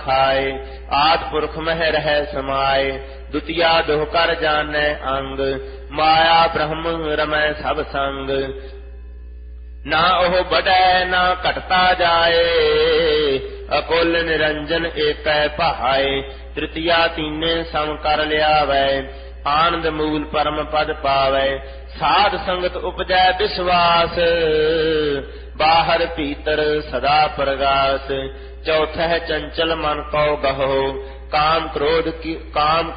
खाए। आद पुरख मह रह समाए, दुतिया दोह कर जानै अंग। माया ब्रह्म रमै सब संग, ना ओह बढ़ै ना घटता जाए। अकुल निरंजन एकै भाए, तृतीया तीने सम कर लियावै। आनंद मूल परम पद पावै, साध संगत उपजै विश्वास। बाहर भीतर सदा प्रगास, चौथा चंचल मन को गहो। काम